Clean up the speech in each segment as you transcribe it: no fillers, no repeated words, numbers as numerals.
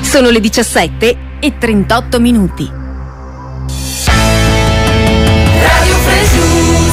Sono le 17:38. Radio Fresh News.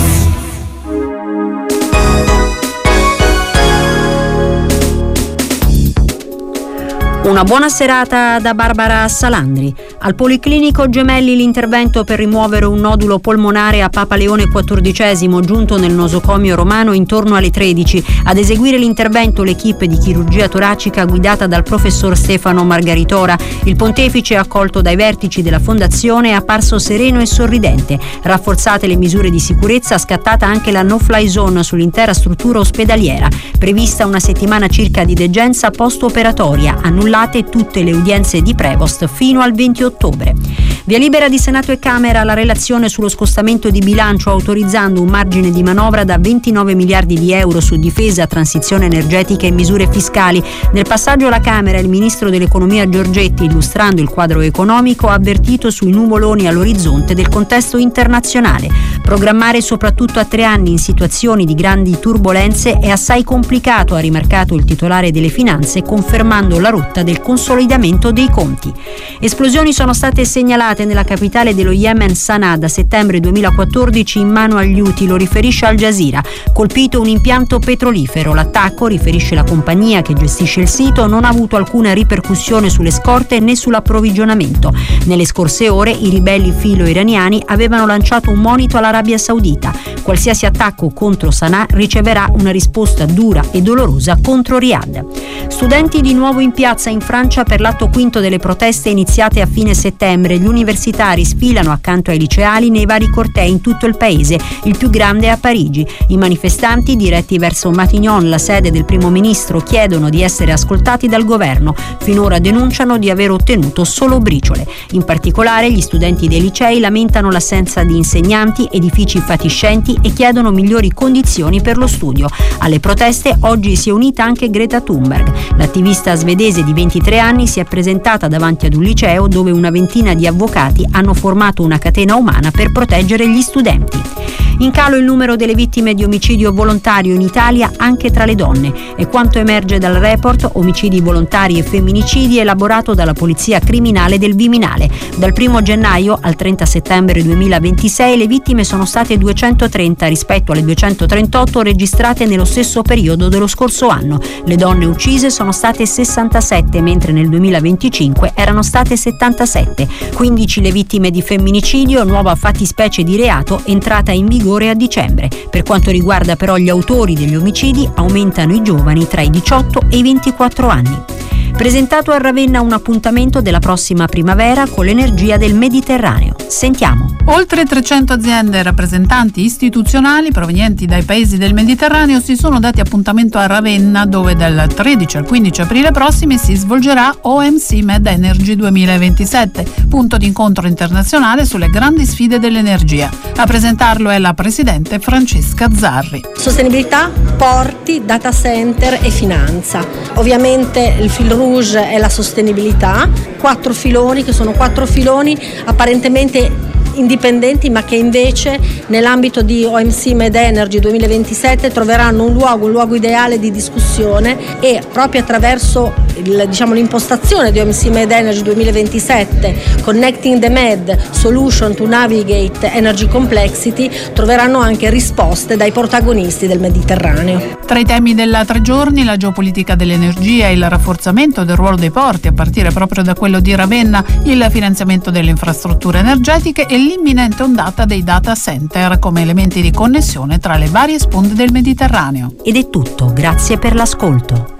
Una buona serata da Barbara Salandri. Al Policlinico Gemelli l'intervento per rimuovere un nodulo polmonare a Papa Leone XIV giunto nel nosocomio romano intorno alle 13. Ad eseguire l'intervento l'equipe di chirurgia toracica guidata dal professor Stefano Margaritora. Il pontefice, accolto dai vertici della fondazione, è apparso sereno e sorridente. Rafforzate le misure di sicurezza, scattata anche la no-fly zone sull'intera struttura ospedaliera. Prevista una settimana circa di degenza post-operatoria. Annullate tutte le udienze di Prevost fino al 20 ottobre. Via libera di Senato e Camera la relazione sullo scostamento di bilancio, autorizzando un margine di manovra da 29 miliardi di euro su difesa, transizione energetica e misure fiscali. Nel passaggio alla Camera il ministro dell'Economia Giorgetti, illustrando il quadro economico, ha avvertito sui nuvoloni all'orizzonte del contesto internazionale. Programmare soprattutto a 3 anni in situazioni di grandi turbolenze è assai complicato, ha rimarcato il titolare delle finanze, confermando la rotta del consolidamento dei conti. Esplosioni sono state segnalate nella capitale dello Yemen, Sana'a, da settembre 2014 in mano agli Houthi, lo riferisce Al Jazeera. Colpito un impianto petrolifero. L'attacco, riferisce la compagnia che gestisce il sito, non ha avuto alcuna ripercussione sulle scorte né sull'approvvigionamento. Nelle scorse ore i ribelli filo-iraniani avevano lanciato un monito all'Arabia Saudita. Qualsiasi attacco contro Sana'a riceverà una risposta dura e dolorosa contro Riyadh. Studenti di nuovo in piazza in Francia per l'atto quinto delle proteste iniziate a fine settembre. Gli universitari sfilano accanto ai liceali nei vari cortei in tutto il paese, il più grande è a Parigi. I manifestanti, diretti verso Matignon, la sede del primo ministro, chiedono di essere ascoltati dal governo. Finora denunciano di aver ottenuto solo briciole. In particolare gli studenti dei licei lamentano l'assenza di insegnanti, edifici fatiscenti e chiedono migliori condizioni per lo studio. Alle proteste oggi si è unita anche Greta Thunberg. L'attivista svedese di 23 anni si è presentata davanti ad un liceo dove una ventina di avvocati hanno formato una catena umana per proteggere gli studenti. In calo il numero delle vittime di omicidio volontario in Italia anche tra le donne. È quanto emerge dal report Omicidi volontari e femminicidi elaborato dalla Polizia Criminale del Viminale. Dal 1 gennaio al 30 settembre 2026 le vittime sono state 230 rispetto alle 238 registrate nello stesso periodo dello scorso anno. Le donne uccise sono state 67, mentre nel 2025 erano state 77. 15 le vittime di femminicidio, nuova fattispecie di reato entrata in vigore a dicembre. Per quanto riguarda però gli autori degli omicidi, aumentano i giovani tra i 18 e i 24 anni. Presentato a Ravenna un appuntamento della prossima primavera con l'energia del Mediterraneo. Sentiamo. Oltre 300 aziende e rappresentanti istituzionali provenienti dai paesi del Mediterraneo si sono dati appuntamento a Ravenna, dove dal 13 al 15 aprile prossimi si svolgerà OMC Med Energy 2027, punto d'incontro internazionale sulle grandi sfide dell'energia. A presentarlo è la presidente Francesca Zarri. Sostenibilità, porti, data center e finanza. Ovviamente il fil rouge è la sostenibilità, 4 filoni che sono 4 filoni apparentemente indipendenti, ma che invece nell'ambito di OMC Med Energy 2027 troveranno un luogo ideale di discussione, e proprio attraverso l'impostazione di OMC Med Energy 2027, Connecting the Med, Solution to Navigate Energy Complexity, troveranno anche risposte dai protagonisti del Mediterraneo. Tra i temi della 3 giorni, la geopolitica dell'energia, il rafforzamento del ruolo dei porti, a partire proprio da quello di Ravenna, il finanziamento delle infrastrutture energetiche e l'imminente ondata dei data center come elementi di connessione tra le varie sponde del Mediterraneo. Ed è tutto, grazie per l'ascolto.